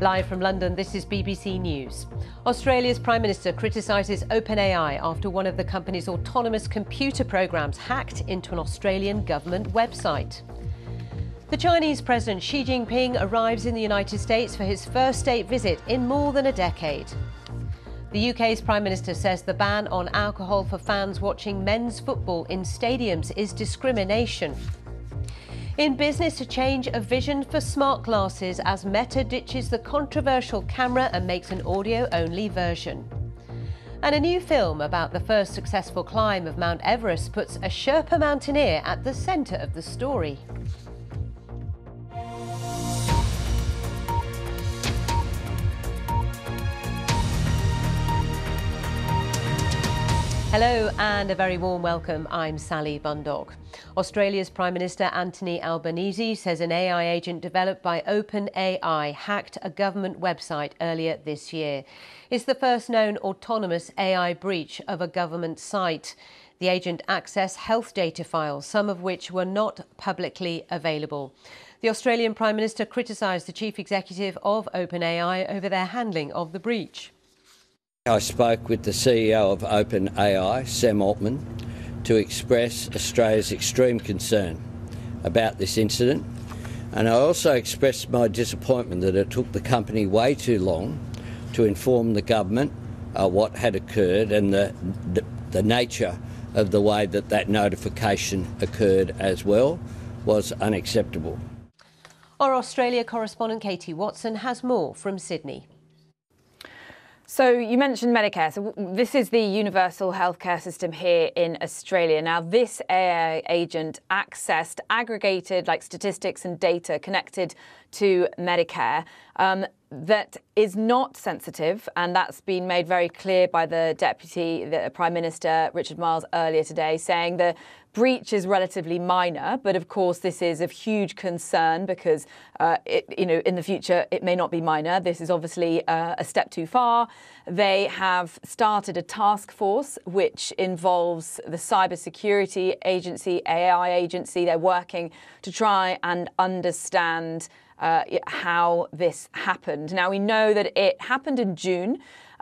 Live from London, this is BBC News. Australia's Prime Minister criticises OpenAI after one of the company's autonomous computer programs hacked into an Australian government website. The Chinese President Xi Jinping arrives in the United States for his first state visit in more than a decade. The UK's Prime Minister says the ban on alcohol for fans watching men's football in stadiums is discrimination. In business, a change of vision for smart glasses as Meta ditches the controversial camera and makes an audio-only version. And a new film about the first successful climb of Mount Everest puts a Sherpa mountaineer at the centre of the story. Hello and a very warm welcome. I'm Sally Bundock. Australia's Prime Minister Anthony Albanese says an AI agent developed by OpenAI hacked a government website earlier this year. It's the first known autonomous AI breach of a government site. The agent accessed health data files, some of which were not publicly available. The Australian Prime Minister criticised the chief executive of OpenAI over their handling of the breach. I spoke with the CEO of OpenAI, Sam Altman, to express Australia's extreme concern about this incident, and I also expressed my disappointment that it took the company way too long to inform the government what had occurred and the nature of the way that notification occurred as well was unacceptable. Our Australia correspondent Katie Watson has more from Sydney. So you mentioned Medicare. So this is the universal healthcare system here in Australia. Now, this AI agent accessed aggregated statistics and data connected to Medicare that is not sensitive, and that's been made very clear by the Prime Minister Richard Marles earlier today, saying the breach is relatively minor, but of course this is of huge concern because in the future it may not be minor. This is obviously a step too far. They have started a task force which involves the Cybersecurity Agency, AI agency. They're working to try and understand how this happened. Now, we know that it happened in June.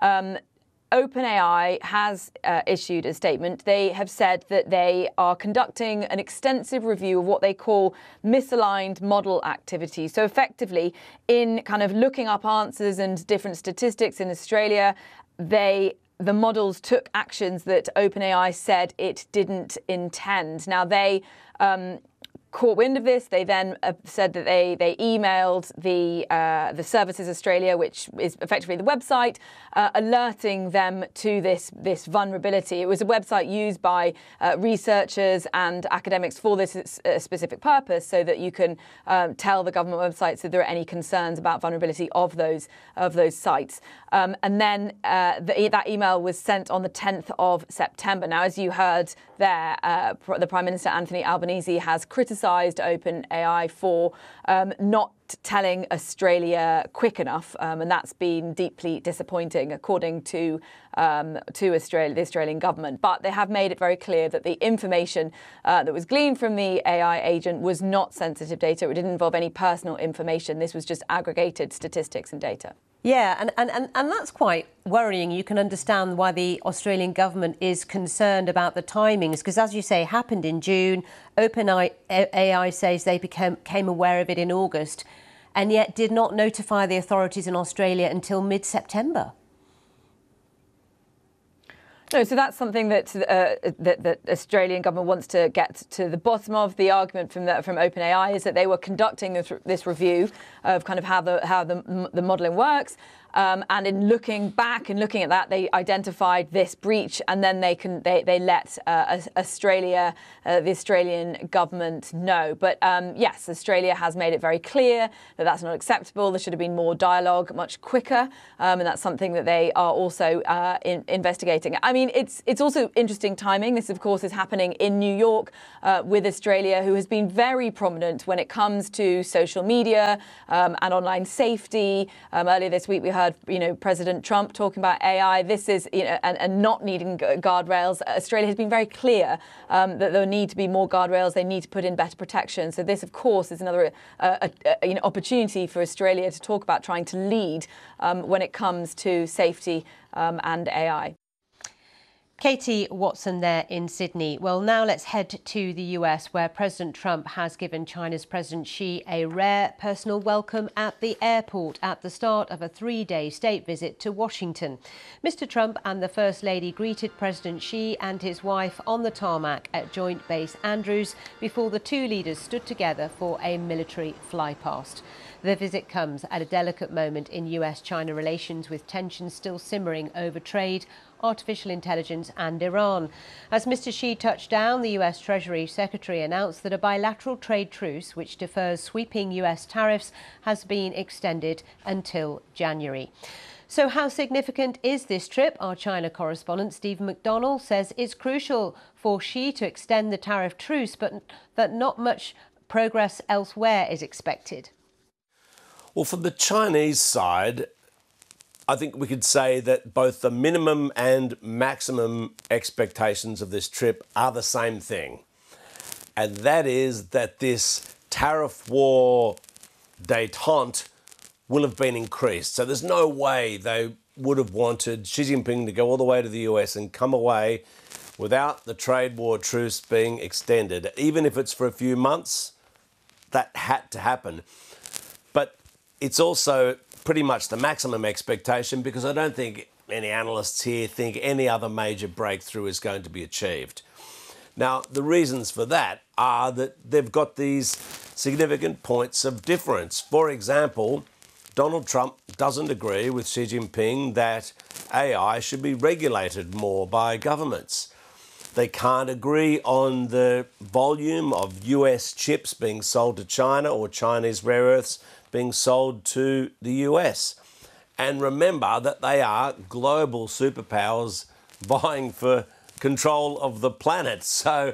OpenAI has issued a statement. They have said that they are conducting an extensive review of what they call misaligned model activity. So effectively, in kind of looking up answers and different statistics in Australia, the models took actions that OpenAI said it didn't intend. Now, they caught wind of this. They then said that they emailed the Services Australia, which is effectively the website, alerting them to this vulnerability. It was a website used by researchers and academics for this specific purpose, so that you can tell the government websites if there are any concerns about vulnerability of those sites. And then that email was sent on the 10th of September. Now, as you heard there, the Prime Minister Anthony Albanese has criticised OpenAI for not telling Australia quick enough, and that's been deeply disappointing, according to Australia, the Australian government. But they have made it very clear that the information that was gleaned from the AI agent was not sensitive data. It didn't involve any personal information. This was just aggregated statistics and data. Yeah, and that's quite worrying. You can understand why the Australian government is concerned about the timings, because, as you say, it happened in June. OpenAI says they became aware of it in August, and yet did not notify the authorities in Australia until mid-September. No, so that's something that the Australian government wants to get to the bottom of. The argument from OpenAI is that they were conducting this review of kind of how the modelling works. And in looking back and looking at that, they identified this breach, and then they let Australia, the Australian government, know. But yes, Australia has made it very clear that that's not acceptable. There should have been more dialogue, much quicker, and that's something that they are also investigating. I mean, it's also interesting timing. This, of course, is happening in New York with Australia, who has been very prominent when it comes to social media and online safety. Earlier this week, we heard heard, President Trump talking about AI. This is, and not needing guardrails. Australia has been very clear that there need to be more guardrails. They need to put in better protection. So this, of course, is another opportunity for Australia to talk about trying to lead when it comes to safety and AI. Katie Watson there in Sydney. Well, now let's head to the US, where President Trump has given China's President Xi a rare personal welcome at the airport at the start of a 3-day state visit to Washington. Mr. Trump and the First Lady greeted President Xi and his wife on the tarmac at Joint Base Andrews before the two leaders stood together for a military flypast. The visit comes at a delicate moment in US-China relations, with tensions still simmering over trade, artificial intelligence and Iran. As Mr. Xi touched down, the US Treasury Secretary announced that a bilateral trade truce, which defers sweeping US tariffs, has been extended until January. So how significant is this trip? Our China correspondent Stephen McDonnell says it's crucial for Xi to extend the tariff truce, but that not much progress elsewhere is expected. Well, from the Chinese side, I think we could say that both the minimum and maximum expectations of this trip are the same thing. And that is that this tariff war détente will have been increased. So there's no way they would have wanted Xi Jinping to go all the way to the US and come away without the trade war truce being extended. Even if it's for a few months, that had to happen. But it's also pretty much the maximum expectation, because I don't think any analysts here think any other major breakthrough is going to be achieved. Now, the reasons for that are that they've got these significant points of difference. For example, Donald Trump doesn't agree with Xi Jinping that AI should be regulated more by governments. They can't agree on the volume of US chips being sold to China or Chinese rare earths being sold to the US. And remember that they are global superpowers vying for control of the planet. So,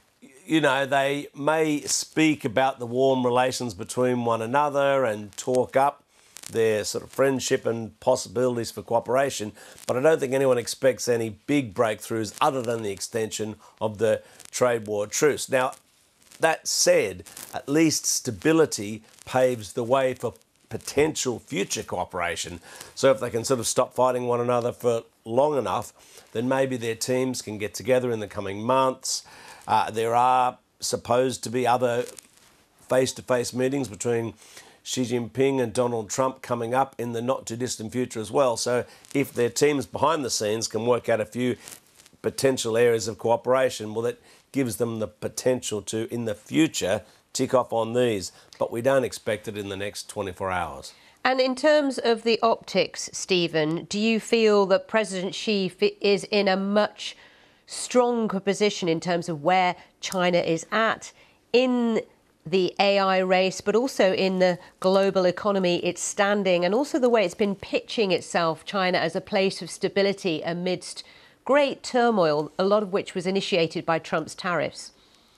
they may speak about the warm relations between one another and talk up their sort of friendship and possibilities for cooperation, but I don't think anyone expects any big breakthroughs other than the extension of the trade war truce. Now, that said, at least stability paves the way for potential future cooperation. So if they can sort of stop fighting one another for long enough, then maybe their teams can get together in the coming months. There are supposed to be other face-to-face meetings between Xi Jinping and Donald Trump coming up in the not-too-distant future as well. So if their teams behind the scenes can work out a few potential areas of cooperation, well, that gives them the potential to, in the future, tick off on these. But we don't expect it in the next 24 hours. And in terms of the optics, Stephen, do you feel that President Xi is in a much stronger position in terms of where China is at in the AI race, but also in the global economy, its standing, and also the way it's been pitching itself, China, as a place of stability amidst great turmoil, a lot of which was initiated by Trump's tariffs?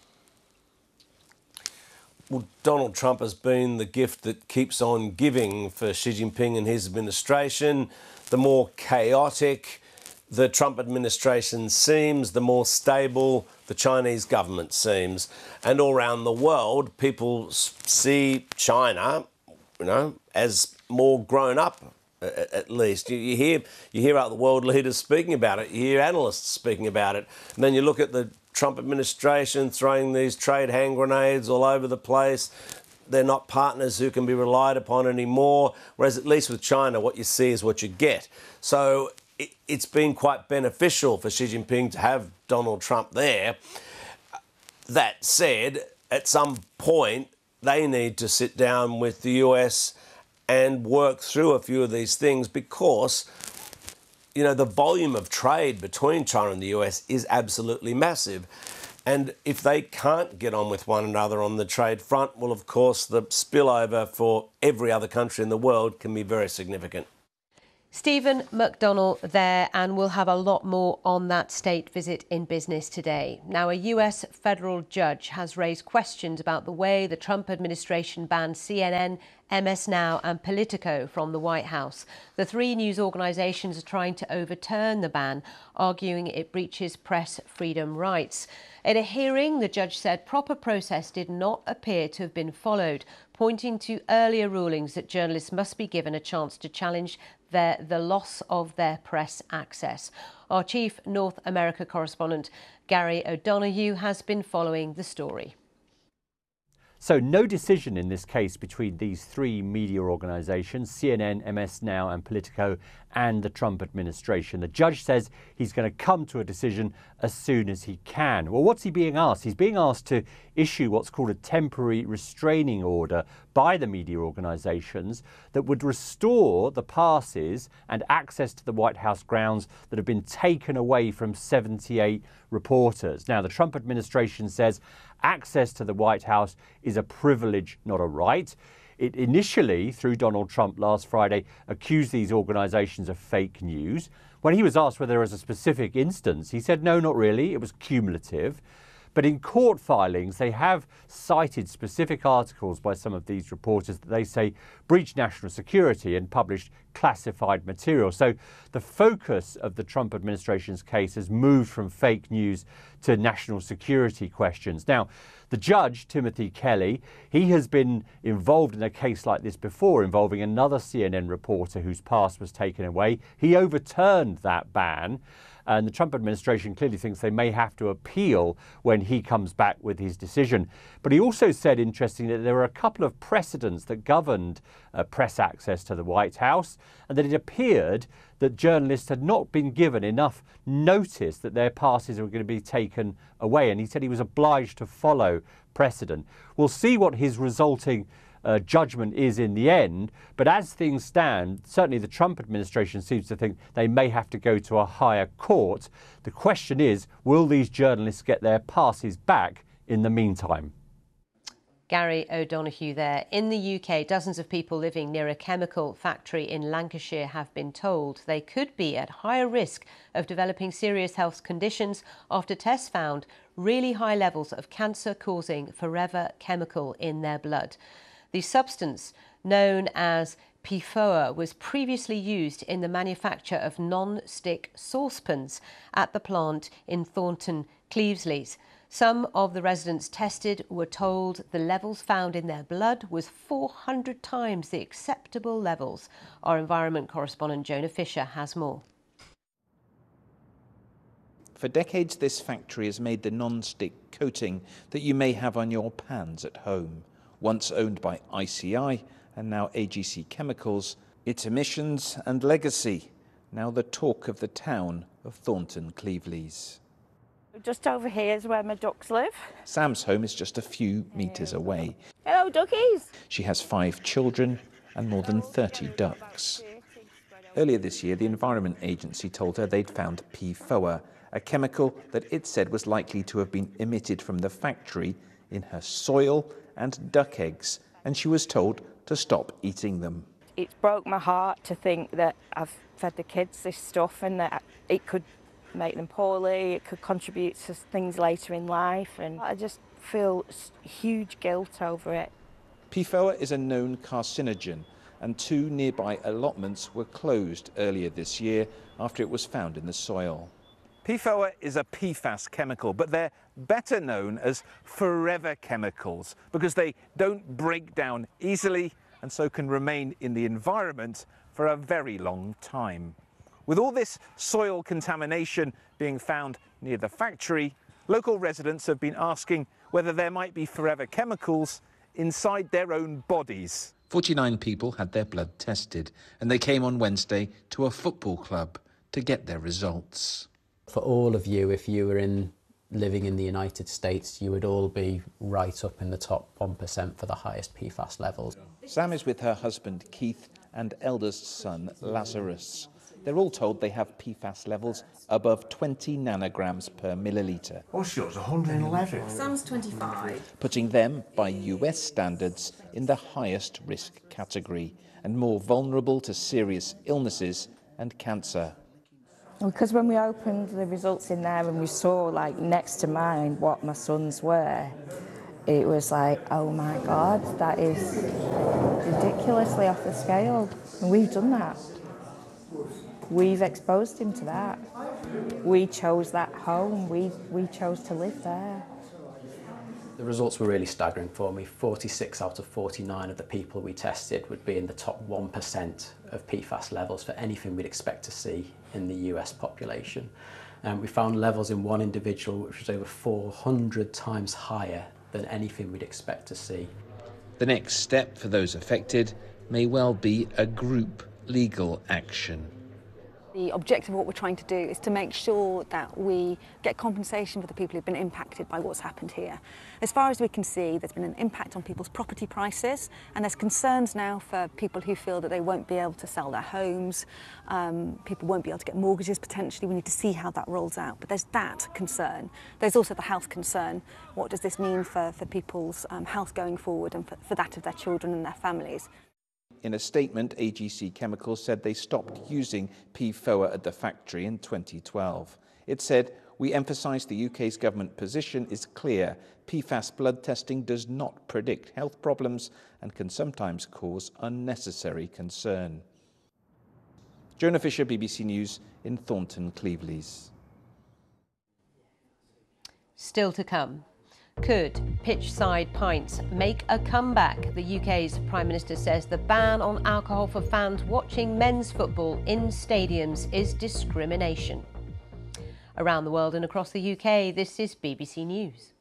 Well, Donald Trump has been the gift that keeps on giving for Xi Jinping and his administration. The more chaotic the Trump administration seems, the more stable the Chinese government seems. And all around the world, people see China, as more grown up, at least. You hear out the world leaders speaking about it. You hear analysts speaking about it. And then you look at the Trump administration throwing these trade hand grenades all over the place. They're not partners who can be relied upon anymore. Whereas at least with China, what you see is what you get. So it's been quite beneficial for Xi Jinping to have Donald Trump there. That said, at some point, they need to sit down with the US and work through a few of these things, because, the volume of trade between China and the US is absolutely massive. And if they can't get on with one another on the trade front, well, of course, the spillover for every other country in the world can be very significant. Stephen McDonnell there, and we'll have a lot more on that state visit in Business Today. Now, a US federal judge has raised questions about the way the Trump administration banned CNN MS Now and Politico from the White House. The three news organisations are trying to overturn the ban, arguing it breaches press freedom rights. At a hearing, the judge said proper process did not appear to have been followed, pointing to earlier rulings that journalists must be given a chance to challenge the loss of their press access. Our chief North America correspondent, Gary O'Donoghue, has been following the story. So no decision in this case between these three media organisations, CNN, MS Now and Politico, and the Trump administration. The judge says he's going to come to a decision as soon as he can. Well, what's he being asked? He's being asked to issue what's called a temporary restraining order by the media organisations that would restore the passes and access to the White House grounds that have been taken away from 78 reporters. Now, the Trump administration says access to the White House is a privilege, not a right. It initially, through Donald Trump last Friday, accused these organisations of fake news. When he was asked whether there was a specific instance, he said, no, not really. It was cumulative. But in court filings, they have cited specific articles by some of these reporters that they say breached national security and published classified material. So the focus of the Trump administration's case has moved from fake news to national security questions. Now, the judge, Timothy Kelly, he has been involved in a case like this before involving another CNN reporter whose pass was taken away. He overturned that ban. And the Trump administration clearly thinks they may have to appeal when he comes back with his decision. But he also said, interestingly, that there were a couple of precedents that governed press access to the White House, and that it appeared that journalists had not been given enough notice that their passes were going to be taken away. And he said he was obliged to follow precedent. We'll see what his resulting judgment is in the end, but as things stand, certainly the Trump administration seems to think they may have to go to a higher court. The question is, will these journalists get their passes back in the meantime? Gary O'Donoghue there. In the UK, dozens of people living near a chemical factory in Lancashire have been told they could be at higher risk of developing serious health conditions after tests found really high levels of cancer-causing forever chemical in their blood. The substance, known as PFOA, was previously used in the manufacture of non-stick saucepans at the plant in Thornton, Cleveleys. Some of the residents tested were told the levels found in their blood was 400 times the acceptable levels. Our environment correspondent Jonah Fisher has more. For decades, this factory has made the non-stick coating that you may have on your pans at home. Once owned by ICI and now AGC Chemicals, its emissions and legacy, now the talk of the town of Thornton Cleveleys. Just over here is where my ducks live. Sam's home is just a few metres away. Hello, duckies. She has 5 children and more than 30 ducks. Earlier this year, the Environment Agency told her they'd found PFOA, a chemical that it said was likely to have been emitted from the factory in her soil and duck eggs, and she was told to stop eating them. It broke my heart to think that I've fed the kids this stuff and that it could make them poorly, it could contribute to things later in life, and I just feel huge guilt over it. PFOA is a known carcinogen, and 2 nearby allotments were closed earlier this year after it was found in the soil. PFOA is a PFAS chemical, but they're better known as forever chemicals because they don't break down easily and so can remain in the environment for a very long time. With all this soil contamination being found near the factory, local residents have been asking whether there might be forever chemicals inside their own bodies. 49 people had their blood tested, and they came on Wednesday to a football club to get their results. For all of you, if you were living in the United States, you would all be right up in the top 1% for the highest PFAS levels. Sam is with her husband Keith and eldest son Lazarus. They're all told they have PFAS levels above 20 nanograms per millilitre. What's yours, 111? Sam's 25. Putting them, by US standards, in the highest risk category and more vulnerable to serious illnesses and cancer. Because when we opened the results in there and we saw, like, next to mine what my sons were, it was like, oh my God, that is ridiculously off the scale. And we've done that. We've exposed him to that. We chose that home. We chose to live there. The results were really staggering for me. 46 out of 49 of the people we tested would be in the top 1% of PFAS levels for anything we'd expect to see in the US population. We found levels in one individual which was over 400 times higher than anything we'd expect to see. The next step for those affected may well be a group legal action. The objective of what we're trying to do is to make sure that we get compensation for the people who've been impacted by what's happened here. As far as we can see, there's been an impact on people's property prices, and there's concerns now for people who feel that they won't be able to sell their homes, people won't be able to get mortgages potentially. We need to see how that rolls out. But there's that concern. There's also the health concern. What does this mean for people's health going forward and for that of their children and their families? In a statement, AGC Chemicals said they stopped using PFOA at the factory in 2012. It said, "We emphasise the UK's government position is clear. PFAS blood testing does not predict health problems and can sometimes cause unnecessary concern." Jonah Fisher, BBC News in Thornton, Cleveleys. Still to come. Could pitch-side pints make a comeback? The UK's Prime Minister says the ban on alcohol for fans watching men's football in stadiums is discrimination. Around the world and across the UK, this is BBC News.